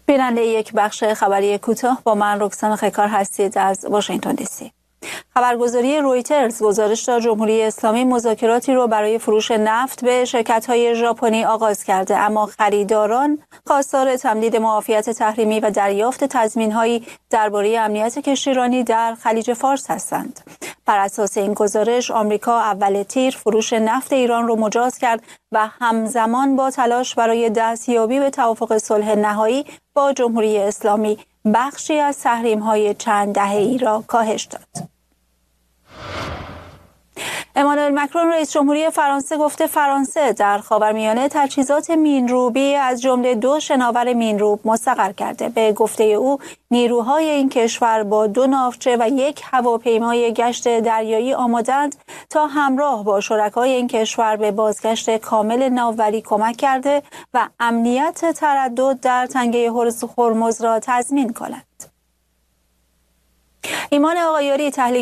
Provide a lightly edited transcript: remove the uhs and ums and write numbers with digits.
بیننده یک بخش خبری کوتاه با من رکسان خیکار هستید از واشنگتن دی سی. خبرگزاری رویترز گزارش داد جمهوری اسلامی مذاکراتی رو برای فروش نفت به شرکت‌های ژاپنی آغاز کرده، اما خریداران خواستار تمدید معافیت تحریمی و دریافت تضمین‌هایی درباره امنیت کشتیرانی در خلیج فارس هستند. بر اساس این گزارش آمریکا اول تیر فروش نفت ایران رو مجاز کرد و همزمان با تلاش برای دستیابی به توافق صلح نهایی با جمهوری اسلامی بخشی از تحریم‌های چند دهه‌ای را کاهش داد. امانوئل مکرون رئیس جمهوری فرانسه گفته فرانسه در خاورمیانه تجهیزات مین‌روبی از جمله 2 شناور مین‌روب مستقر کرده. به گفته او نیروهای این کشور با 2 ناوچه و 1 هواپیمای گشت دریایی آماده‌اند تا همراه با شرکای این کشور به بازگشت کامل ناوبری کمک کرده و امنیت تردد در تنگه هرمز را تضمین کند. ایمان آقایاری تحلیل